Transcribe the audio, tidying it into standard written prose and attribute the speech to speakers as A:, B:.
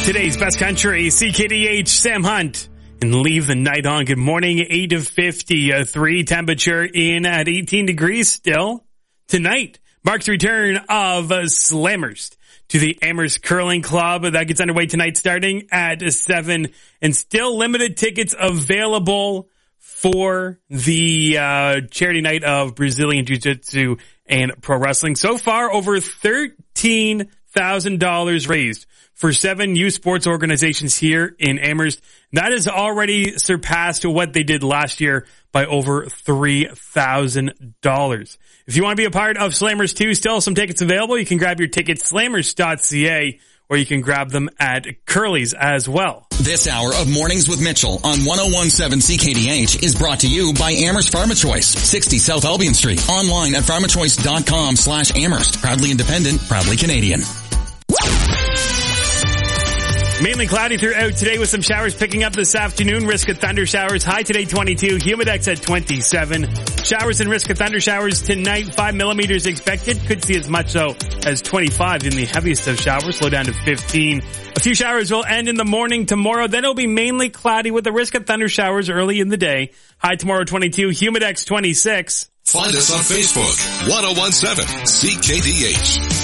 A: Today's best country, CKDH, Sam Hunt. And leave the night on. Good morning, 8:53. Temperature in at 18 degrees still. Tonight marks the return of Slammers to the Amherst Curling Club. That gets underway tonight starting at 7. And still limited tickets available for the charity night of Brazilian Jiu-Jitsu and Pro Wrestling. So far, over $13,000 raised for 7 youth sports organizations here in Amherst. That has already surpassed what they did last year by over $3,000. If you want to be a part of Slammers 2, still some tickets available. You can grab your tickets slammers.ca, or you can grab them at Curly's as well.
B: This hour of Mornings with Mitchell on 101.7 CKDH is brought to you by Amherst PharmaChoice, 60 South Albion Street. Online at pharmachoice.com/Amherst. Proudly independent, proudly Canadian.
A: Mainly cloudy throughout today with some showers picking up this afternoon. Risk of thunder showers. High today 22. Humidex at 27. Showers and risk of thunder showers tonight. 5 millimeters expected. Could see as much so as 25 in the heaviest of showers. Slow down to 15. A few showers will end in the morning tomorrow. Then it'll be mainly cloudy with the risk of thunder showers early in the day. High tomorrow 22. Humidex 26.
C: Find us on Facebook. 101.7 CKDH.